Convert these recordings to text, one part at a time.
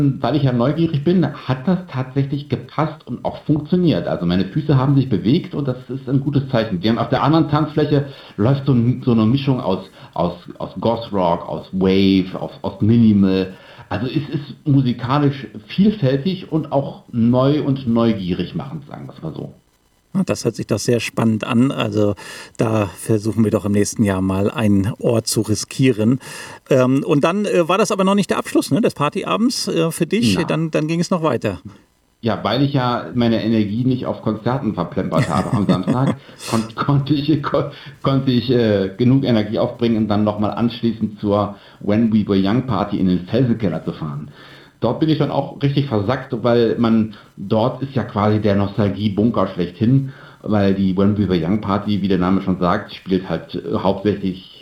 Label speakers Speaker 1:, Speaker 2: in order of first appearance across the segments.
Speaker 1: weil ich ja neugierig bin, hat das tatsächlich gepasst und auch funktioniert. Also meine Füße haben sich bewegt und das ist ein gutes Zeichen. Wir haben auf der anderen Tanzfläche läuft so eine Mischung aus Goth Rock, aus Wave, aus Minimal. Also es ist musikalisch vielfältig und auch neu und neugierig machend, sagen wir es mal so.
Speaker 2: Das hört sich doch sehr spannend an. Also da versuchen wir doch im nächsten Jahr mal einen Ort zu riskieren. Und dann war das aber noch nicht der Abschluss, ne, des Partyabends für dich.
Speaker 1: Na,
Speaker 2: Dann ging es noch weiter.
Speaker 1: ja, weil ich ja meine Energie nicht auf Konzerten verplempert habe am Samstag, konnte ich genug Energie aufbringen, um dann nochmal anschließend zur When We Were Young Party in den Felsenkeller zu fahren. Dort bin ich dann auch richtig versackt, weil dort ist ja quasi der Nostalgie-Bunker schlechthin, weil die When We Were Young Party, wie der Name schon sagt, spielt halt hauptsächlich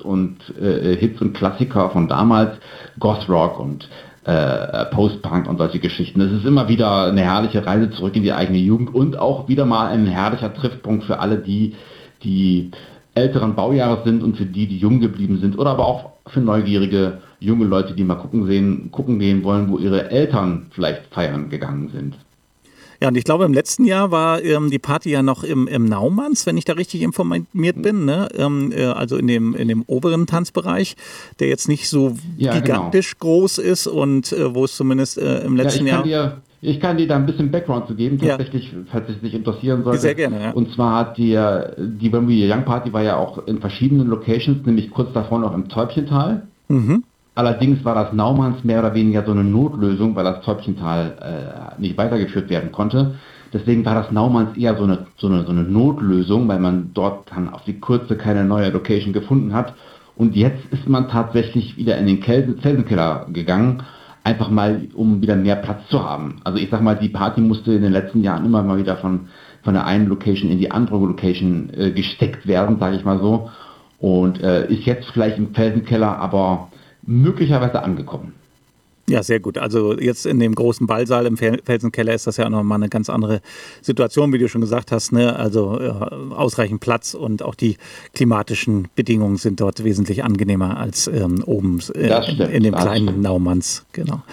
Speaker 1: Hits und Klassiker von damals, Goth Rock und Post-Punk und solche Geschichten. Es ist immer wieder eine herrliche Reise zurück in die eigene Jugend und auch wieder mal ein herrlicher Treffpunkt für alle, die älteren Baujahres sind und für die jung geblieben sind oder aber auch für neugierige junge Leute, die mal gucken gehen wollen, wo ihre Eltern vielleicht feiern gegangen sind.
Speaker 2: Ja, und ich glaube, im letzten Jahr war die Party ja noch im Naumanns, wenn ich da richtig informiert bin, ne? Also in dem oberen Tanzbereich, der jetzt nicht so
Speaker 1: Ja, genau.
Speaker 2: gigantisch groß ist und wo es zumindest im
Speaker 1: Ja,
Speaker 2: letzten Jahr.
Speaker 1: ich kann dir da ein bisschen Background zu geben,
Speaker 2: Ja,
Speaker 1: tatsächlich, falls es dich interessieren
Speaker 2: sehr
Speaker 1: sollte.
Speaker 2: gerne, ja.
Speaker 1: Und zwar hat die When We Were Young Party war ja auch in verschiedenen Locations, nämlich kurz davor noch im Täubchental.
Speaker 2: Mhm.
Speaker 1: Allerdings war das Naumanns mehr oder weniger so eine Notlösung, weil das Täubchental nicht weitergeführt werden konnte. Deswegen war das Naumanns eher so eine Notlösung, weil man dort dann auf die Kurze keine neue Location gefunden hat. Und jetzt ist man tatsächlich wieder in den Felsenkeller gegangen, einfach mal, um wieder mehr Platz zu haben. Also ich sag mal, die Party musste in den letzten Jahren immer mal wieder von der einen Location in die andere Location gesteckt werden, sage ich mal so. Und ist jetzt vielleicht im Felsenkeller, aber möglicherweise angekommen.
Speaker 2: Ja, sehr gut. Also jetzt in dem großen Ballsaal im Felsenkeller ist das ja auch nochmal eine ganz andere Situation, wie du schon gesagt hast, ne? Also ausreichend Platz und auch die klimatischen Bedingungen sind dort wesentlich angenehmer als oben
Speaker 1: Das
Speaker 2: in
Speaker 1: stimmt,
Speaker 2: dem
Speaker 1: das
Speaker 2: kleinen
Speaker 1: stimmt.
Speaker 2: Naumanns. Genau.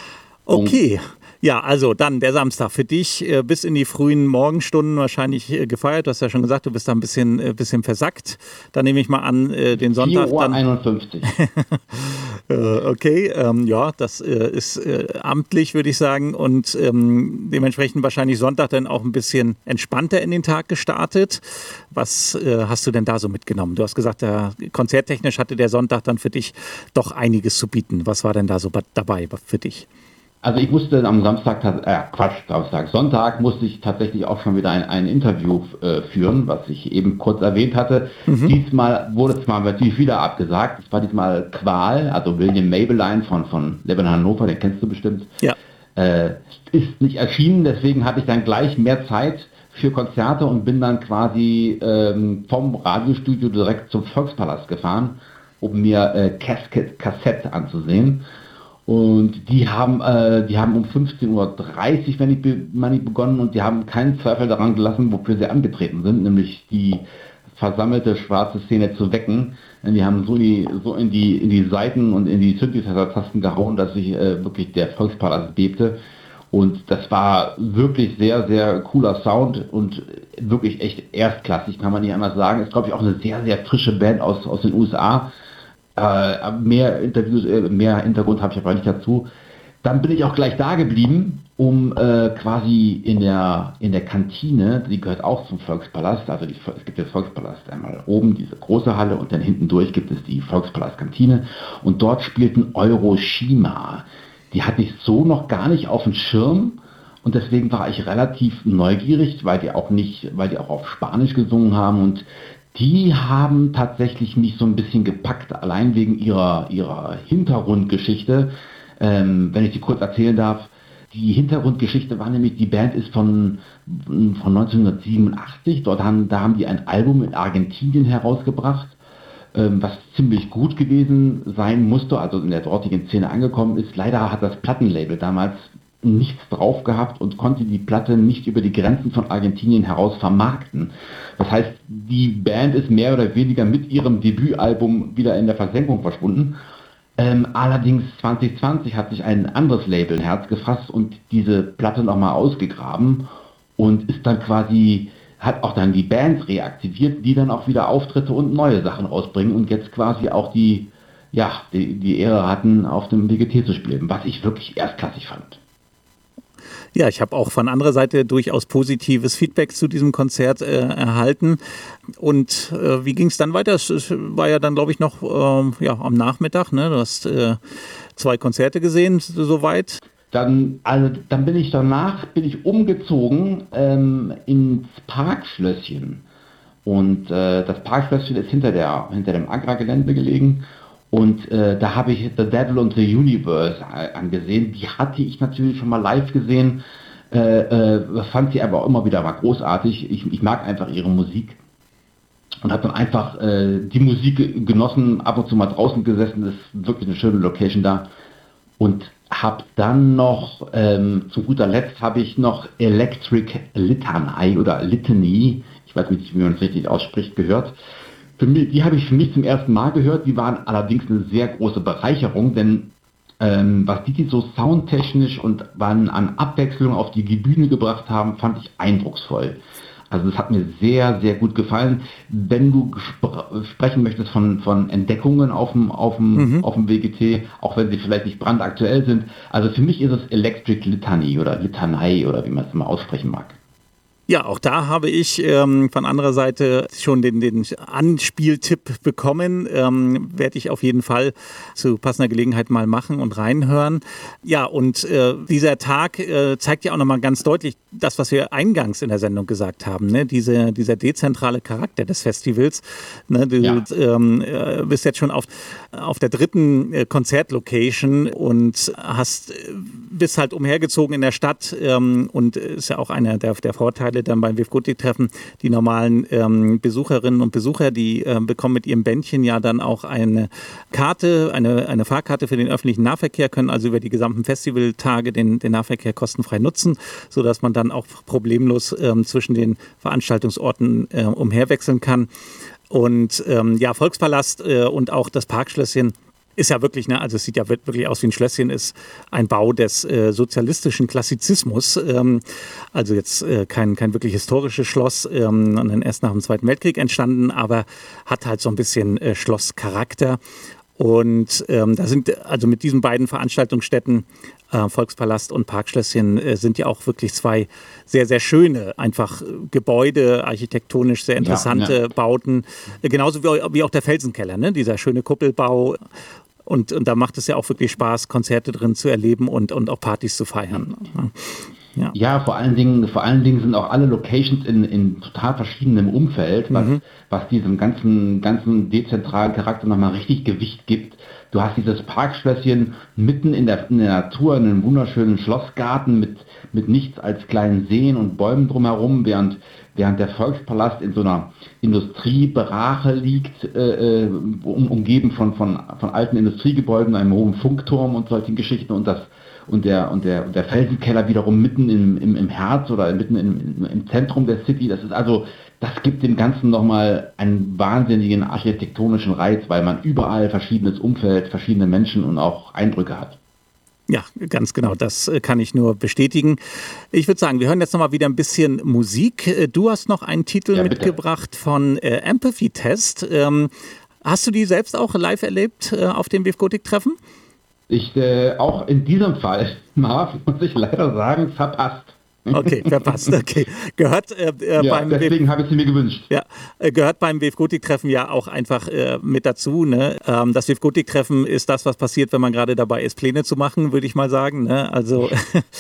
Speaker 1: Und
Speaker 2: Okay. Ja, also dann der Samstag für dich bis in die frühen Morgenstunden wahrscheinlich gefeiert. Du hast ja schon gesagt, du bist da ein bisschen versackt. Dann nehme ich mal an, den
Speaker 1: 4
Speaker 2: Sonntag
Speaker 1: Uhr
Speaker 2: dann.
Speaker 1: 51.
Speaker 2: Okay, ja, das ist amtlich, würde ich sagen, und dementsprechend wahrscheinlich Sonntag dann auch ein bisschen entspannter in den Tag gestartet. Was hast du denn da so mitgenommen? Du hast gesagt, konzerttechnisch hatte der Sonntag dann für dich doch einiges zu bieten. Was war denn da so dabei für dich?
Speaker 1: Also ich musste am Sonntag musste ich tatsächlich auch schon wieder ein Interview führen, was ich eben kurz erwähnt hatte.
Speaker 2: Mhm.
Speaker 1: Diesmal wurde zwar natürlich wieder abgesagt, es war diesmal Qual, also William Mabeline von Lebanon Hannover, den kennst du bestimmt,
Speaker 2: Ja.
Speaker 1: äh, ist nicht erschienen, deswegen hatte ich dann gleich mehr Zeit für Konzerte und bin dann quasi vom Radiostudio direkt zum Volkspalast gefahren, um mir Cassette anzusehen. Und die haben um 15:30 Uhr, wenn ich begonnen, und die haben keinen Zweifel daran gelassen, wofür sie angetreten sind, nämlich die versammelte schwarze Szene zu wecken. Denn die haben so in die Saiten und in die Synthesizer-Tasten gehauen, dass sich wirklich der Volkspalast bebte. Und das war wirklich sehr, sehr cooler Sound und wirklich echt erstklassig, kann man nicht anders sagen. Ist, glaube ich, auch eine sehr, sehr frische Band aus den USA. Mehr Hintergrund habe ich aber nicht dazu. Dann bin ich auch gleich da geblieben, um quasi in der Kantine, die gehört auch zum Volkspalast, also es gibt den Volkspalast einmal oben, diese große Halle, und dann hinten durch gibt es die Volkspalast-Kantine, und dort spielten Euroshima. Die hatte ich so noch gar nicht auf dem Schirm, und deswegen war ich relativ neugierig, weil die auch auf Spanisch gesungen haben, und die haben tatsächlich mich so ein bisschen gepackt, allein wegen ihrer Hintergrundgeschichte. Wenn ich die kurz erzählen darf, die Hintergrundgeschichte war nämlich, die Band ist von 1987, da haben die ein Album in Argentinien herausgebracht, was ziemlich gut gewesen sein musste, also in der dortigen Szene angekommen ist. Leider hat das Plattenlabel damals nichts drauf gehabt und konnte die Platte nicht über die Grenzen von Argentinien heraus vermarkten. Das heißt, die Band ist mehr oder weniger mit ihrem Debütalbum wieder in der Versenkung verschwunden. Allerdings 2020 hat sich ein anderes Label ein Herz gefasst und diese Platte nochmal ausgegraben und ist dann quasi, hat auch dann die Bands reaktiviert, die dann auch wieder Auftritte und neue Sachen rausbringen und jetzt quasi auch die Ehre hatten, auf dem WGT zu spielen, was ich wirklich erstklassig fand.
Speaker 2: Ja, ich habe auch von anderer Seite durchaus positives Feedback zu diesem Konzert erhalten. Und wie ging es dann weiter? Es war ja dann, glaube ich, noch am Nachmittag. Ne? Du hast 2 Konzerte gesehen, soweit.
Speaker 1: Dann bin ich umgezogen ins Parkschlösschen. Und das Parkschlösschen ist hinter dem Agra-Gelände gelegen. Und da habe ich The Devil and the Universe angesehen. Die hatte ich natürlich schon mal live gesehen. Fand sie aber immer wieder mal großartig. Ich mag einfach ihre Musik. Und habe dann einfach die Musik genossen, ab und zu mal draußen gesessen. Das ist wirklich eine schöne Location da. Und habe dann noch, zu guter Letzt habe ich noch Electric Litanei oder Litany, ich weiß nicht, wie man es richtig ausspricht, gehört. Die habe ich für mich zum ersten Mal gehört. Die waren allerdings eine sehr große Bereicherung, denn was die so soundtechnisch und wann an Abwechslung auf die Bühne gebracht haben, fand ich eindrucksvoll. Also das hat mir sehr, sehr gut gefallen. Wenn du sprechen möchtest von Entdeckungen auf dem WGT, auch wenn sie vielleicht nicht brandaktuell sind, also für mich ist es Electric Litany oder Litanei oder wie man es mal aussprechen mag.
Speaker 2: Ja, auch da habe ich von anderer Seite schon den Anspieltipp bekommen. Werde ich auf jeden Fall zu passender Gelegenheit mal machen und reinhören. Ja, und dieser Tag zeigt ja auch nochmal ganz deutlich das, was wir eingangs in der Sendung gesagt haben. Ne? Dieser dezentrale Charakter des Festivals. Ne? Du bist jetzt schon auf der 3. Konzertlocation und bist halt umhergezogen in der Stadt und ist ja auch einer der Vorteile dann beim WFGotik-Treffen. Die normalen Besucherinnen und Besucher, die bekommen mit ihrem Bändchen ja dann auch eine Karte, eine Fahrkarte für den öffentlichen Nahverkehr, können also über die gesamten Festivaltage den Nahverkehr kostenfrei nutzen, sodass man dann auch problemlos zwischen den Veranstaltungsorten umherwechseln kann. Und Volkspalast und auch das Parkschlösschen ist ja wirklich, also es sieht ja wirklich aus wie ein Schlösschen, ist ein Bau des sozialistischen Klassizismus. Also jetzt kein wirklich historisches Schloss, sondern erst nach dem Zweiten Weltkrieg entstanden, aber hat halt so ein bisschen Schlosscharakter. Und da sind also mit diesen beiden Veranstaltungsstätten, Volkspalast und Parkschlösschen, sind ja auch wirklich 2 sehr, sehr schöne, einfach Gebäude, architektonisch sehr interessante Bauten. Genauso wie auch der Felsenkeller, ne? Dieser schöne Kuppelbau. Und da macht es ja auch wirklich Spaß, Konzerte drin zu erleben und auch Partys zu feiern.
Speaker 1: Ja, vor allen Dingen sind auch alle Locations in total verschiedenem Umfeld, was diesem ganzen dezentralen Charakter nochmal richtig Gewicht gibt. Du hast dieses Parkschlösschen mitten in der Natur, in einem wunderschönen Schlossgarten mit nichts als kleinen Seen und Bäumen drumherum, während der Volkspalast in so einer Industriebrache liegt, umgeben von alten Industriegebäuden, einem hohen Funkturm und solchen Geschichten und der Felsenkeller wiederum mitten im Herz oder mitten im Zentrum der City. Das gibt dem Ganzen nochmal einen wahnsinnigen architektonischen Reiz, weil man überall verschiedenes Umfeld, verschiedene Menschen und auch Eindrücke hat.
Speaker 2: Ja, ganz genau, das kann ich nur bestätigen. Ich würde sagen, wir hören jetzt nochmal wieder ein bisschen Musik. Du hast noch einen Titel mitgebracht von Empathy Test. Hast du die selbst auch live erlebt auf dem WFGotik-Treffen?
Speaker 1: Ich auch in diesem Fall, Marv, muss ich leider sagen, verpasst.
Speaker 2: Okay, verpasst. Okay. Gehört
Speaker 1: deswegen habe ich sie mir gewünscht.
Speaker 2: Ja, gehört beim WFGotik-Treffen ja auch einfach mit dazu. Ne? Das WFGotik-Treffen ist das, was passiert, wenn man gerade dabei ist, Pläne zu machen, würde ich mal sagen. Ne? Also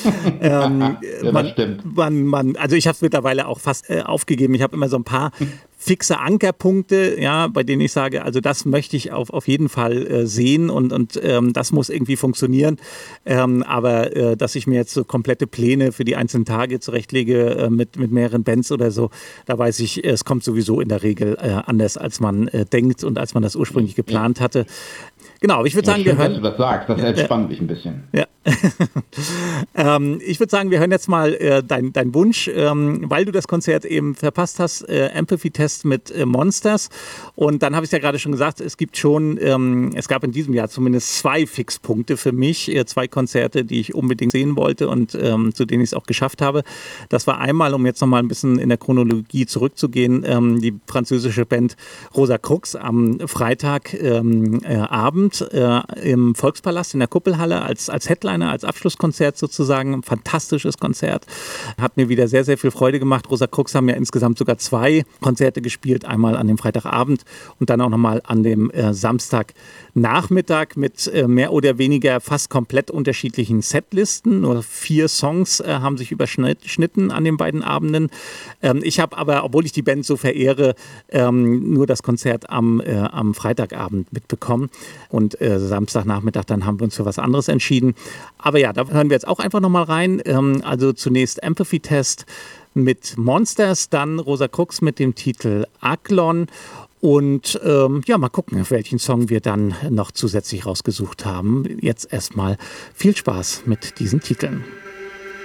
Speaker 1: das stimmt.
Speaker 2: Also ich habe es mittlerweile auch fast aufgegeben. Ich habe immer so ein paar fixe Ankerpunkte, ja, bei denen ich sage, also das möchte ich auf jeden Fall sehen und das muss irgendwie funktionieren. Aber dass ich mir jetzt so komplette Pläne für die einzelnen Tage zurechtlege mit mehreren Bands oder so, da weiß ich, es kommt sowieso in der Regel anders, als man denkt und als man das ursprünglich geplant hatte. Genau, aber ich würde sagen,
Speaker 1: schön, dass du das sagst, das entspannt mich ein bisschen.
Speaker 2: Ja. Ich würde sagen, wir hören jetzt mal dein Wunsch, weil du das Konzert eben verpasst hast, Empathy Test mit Monsters. Und dann habe ich es ja gerade schon gesagt, es gab in diesem Jahr zumindest 2 Fixpunkte für mich, 2 Konzerte, die ich unbedingt sehen wollte und zu denen ich es auch geschafft habe. Das war einmal, um jetzt nochmal ein bisschen in der Chronologie zurückzugehen, die französische Band Rosa Crux am Freitagabend im Volkspalast in der Kuppelhalle als Headliner, als Abschlusskonzert sozusagen. Ein fantastisches Konzert. Hat mir wieder sehr, sehr viel Freude gemacht. Rosa Crux haben ja insgesamt sogar 2 Konzerte gespielt. Einmal an dem Freitagabend und dann auch nochmal an dem Samstagnachmittag mit mehr oder weniger fast komplett unterschiedlichen Setlisten. Nur 4 Songs haben sich überschnitten an den beiden Abenden. Ich habe aber, obwohl ich die Band so verehre, nur das Konzert am Freitagabend mitbekommen. Und Samstagnachmittag, dann haben wir uns für was anderes entschieden. Aber ja, da hören wir jetzt auch einfach nochmal rein. Also zunächst Empathy Test mit Monsters, dann Rosa Crux mit dem Titel Aklon. Und mal gucken, auf welchen Song wir dann noch zusätzlich rausgesucht haben. Jetzt erstmal viel Spaß mit diesen Titeln.